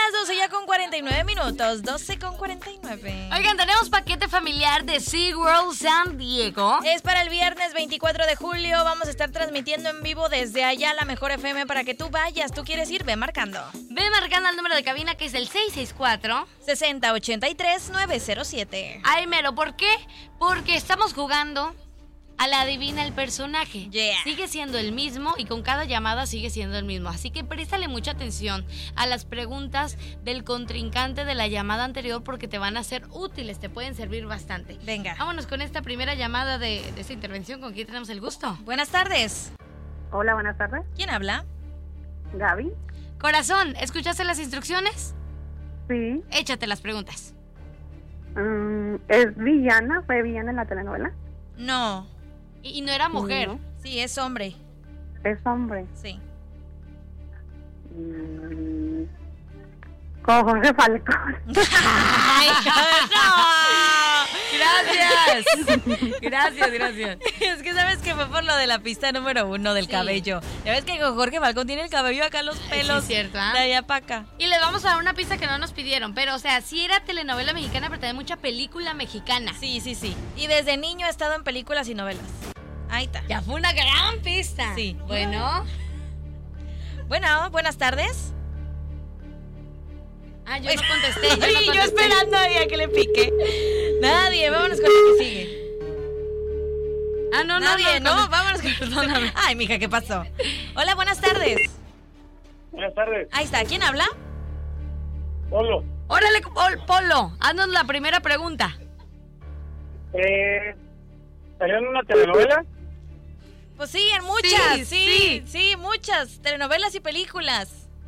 las 12 ya con 49 minutos, 12 con 49. Oigan, tenemos paquete familiar de SeaWorld San Diego. Es para el viernes 24 de julio. Vamos a estar transmitiendo en vivo desde allá la Mejor FM para que tú vayas. ¿Tú quieres ir? Ve marcando. Ve marcando el número de cabina que es el 664-6083-907. Ay, mero, ¿por qué? Porque estamos jugando a la adivina el personaje. Yeah. Sigue siendo el mismo y con cada llamada sigue siendo el mismo. Así que préstale mucha atención a las preguntas del contrincante de la llamada anterior porque te van a ser útiles, te pueden servir bastante. Venga. Vámonos con esta primera llamada de esta intervención. ¿Con quién tenemos el gusto? Buenas tardes. Hola, buenas tardes. ¿Quién habla? Gaby. Corazón, ¿escuchaste las instrucciones? Sí. Échate las preguntas. ¿Es villana? ¿Fue villana en la telenovela? No. Y no era mujer. No. Sí, es hombre. ¿Es hombre? Sí. Con Jorge Falcón. ¡Ay, no! Gracias. Es que sabes que fue por lo de la pista número 1 del cabello. Ya ves que Jorge Falcón tiene el cabello acá, los pelos. Sí, cierto, ¿eh? De allá para acá. Y les vamos a dar una pista que no nos pidieron, pero o sea, sí era telenovela mexicana, pero también mucha película mexicana. Sí. Y desde niño ha estado en películas y novelas. Ahí está. Ya fue una gran pista. Sí. Bueno. Bueno, buenas tardes. Yo no contesté. Yo esperando a que le pique. Nadie, vámonos con la que sigue. Nadie, no, vámonos con Perdóname. Ay, mija, ¿qué pasó? Hola, buenas tardes. Buenas tardes. Ahí está, ¿quién habla? Polo. Órale, Polo, haznos la primera pregunta. ¿Salió en una telenovela? Pues sí, en muchas, Sí. sí, muchas telenovelas y películas.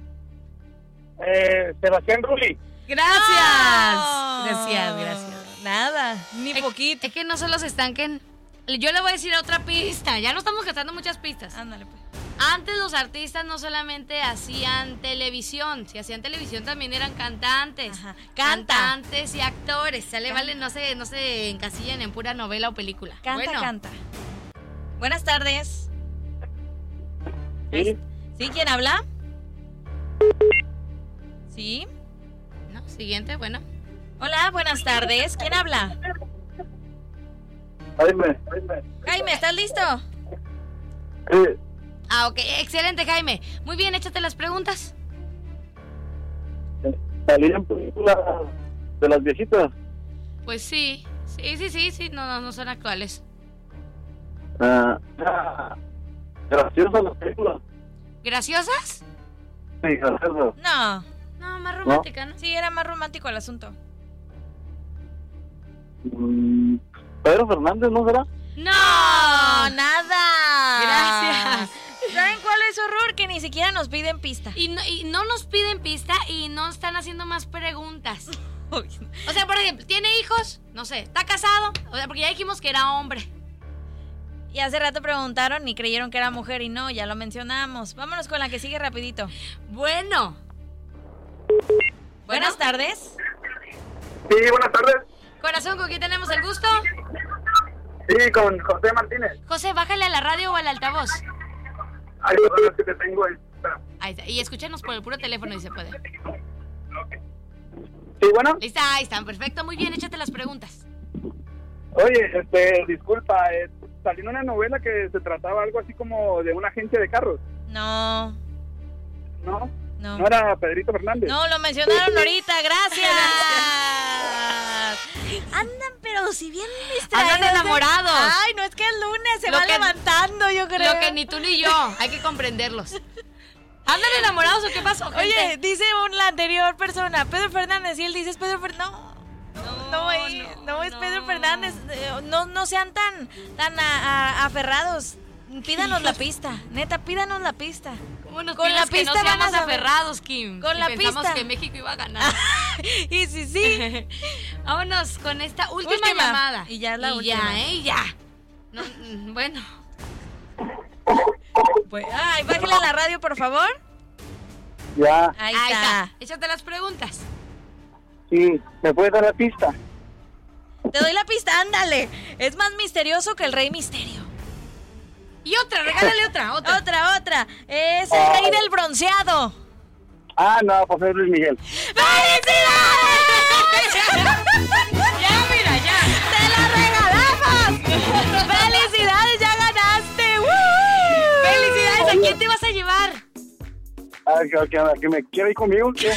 Sebastián Rulli. Gracias. No. Gracias. Nada, ni poquito. Es que no se los estanquen. Yo le voy a decir otra pista. Ya no estamos gastando muchas pistas. Ándale, pues. Antes los artistas no solamente hacían televisión, si hacían televisión también eran cantantes. Ajá. Cantantes y actores. Sale, vale, no se encasillan en pura novela o película. Canta. Buenas tardes. Sí. ¿Sí? ¿Quién habla? ¿Sí? No, siguiente, bueno. Hola, buenas tardes. ¿Quién habla? Jaime, ¿estás listo? Ok, excelente, Jaime. Muy bien, échate las preguntas. ¿Salió en películas de las viejitas? Pues sí, no son actuales. ¿Graciosas las películas? ¿Graciosas? Sí, graciosas. No, más romántica, ¿no? sí, era más romántico el asunto. ¿Pedro Fernández no será? ¡No! Nada. Gracias. ¿Saben cuál es horror? Que ni siquiera nos piden pista. Y no nos piden pista y no están haciendo más preguntas. O sea, por ejemplo, ¿tiene hijos? No sé, ¿está casado? O sea, porque ya dijimos que era hombre. Y hace rato preguntaron y creyeron que era mujer y no, ya lo mencionamos. Vámonos con la que sigue rapidito. Bueno. Buenas tardes. Sí, buenas tardes. Corazón, ¿con quién tenemos el gusto? Sí, con José Martínez. José, bájale a la radio o al altavoz. Ay, perdón, es que te tengo ahí. Ahí está. Y escúchanos por el puro teléfono si se puede. Sí, bueno. Ahí están, perfecto. Muy bien, échate las preguntas. Oye, disculpa, salió en una novela que se trataba algo así como de una agencia de carros. No. ¿No? ¿No era Pedrito Fernández? No, lo mencionaron ahorita, gracias. Andan, pero si bien distraídos. Andan enamorados. Ay, no, es que el lunes se va levantando, yo creo. Lo que ni tú ni yo, hay que comprenderlos. ¿Andan enamorados o qué pasó, gente? Oye, dice la anterior persona, Pedro Fernández, y él dice, es Pedro Fernández. No es Pedro Fernández. No sean tan aferrados. Pídanos la pista, neta, pídanos la pista. Bueno, con la pista no van a seamos saber. aferrados, Kim. Con la pensamos pista. que México iba a ganar. Y sí. Vámonos con esta última llamada. Y ya la última. Ya. No, bueno. Ay, bájale a la radio, por favor. Ya. Ahí está. Échate las preguntas. Sí, ¿me puedes dar la pista? Te doy la pista, ándale. Es más misterioso que el Rey Misterio. Y otra, regálale otra. Otra. Es el rey del bronceado. Ah, no, pues es Luis Miguel. ¡Felicidades! Ya, mira, ya. ¡Te la regalamos! ¡Felicidades! ¡Ya ganaste! ¡Woo! ¡Felicidades! ¿A quién te vas a llevar? ¿Que me quiere ir conmigo? ¿Qué?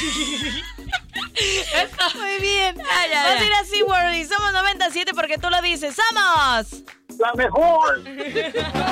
Muy bien. ya, Vas ya. a ir a SeaWorld y somos 97 porque tú lo dices. ¡Somos! ¡La mejor!